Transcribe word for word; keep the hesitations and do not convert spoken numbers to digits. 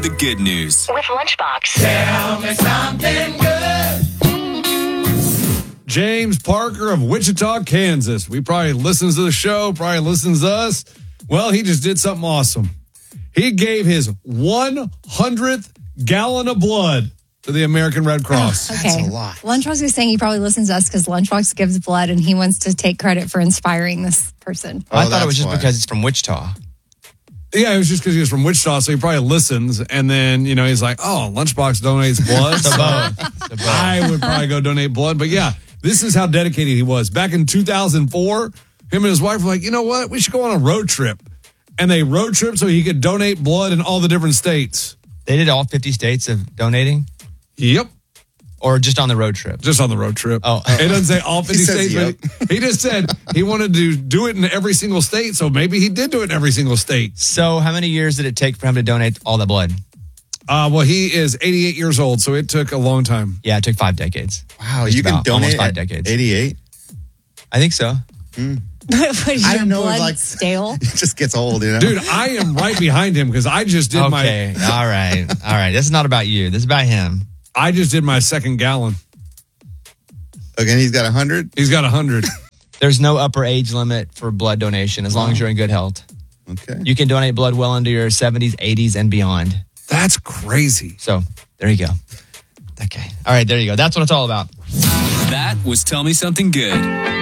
The good news. With Lunchbox. Tell me something good. James Parker of Wichita, Kansas. We probably listens to the show, probably listens to us. Well, he just did something awesome. He gave his one hundredth gallon of blood to the American Red Cross. Okay. That's a lot. Lunchbox is saying he probably listens to us because Lunchbox gives blood and he wants to take credit for inspiring this person. Oh, I thought it was that's just why. because it's from Wichita. Yeah, it was just because he was from Wichita, so he probably listens. And then, you know, he's like, oh, Lunchbox donates blood. The so both. The both. I would probably go donate blood. But yeah, this is how dedicated he was. Back in two thousand four, him and his wife were like, you know what? We should go on a road trip. And they road trip so he could donate blood in all the different states. They did all fifty states of donating? Yep. Or just on the road trip? Just on the road trip. Oh. It doesn't say all fifty He says states, yep. but he just said he wanted to do it in every single state. So maybe he did do it in every single state. So how many years did it take for him to donate all the blood? Uh, well, he is eighty-eight years old, so it took a long time. Yeah, it took five decades. Wow, Just you can about, donate almost five at decades. eighty-eight? I think so. What is I your don't know, blood like- stale? It just gets old, you know? Dude, I am right behind him because I just did my Okay, all right. All right, this is not about you. This is about him. I just did my second gallon. Okay, he's got one hundred? He's got a hundred. There's no upper age limit for blood donation as long as you're in good health. Okay. You can donate blood well into your seventies, eighties, and beyond. That's crazy. So there you go. Okay. All right, there you go. That's what it's all about. That was Tell Me Something Good.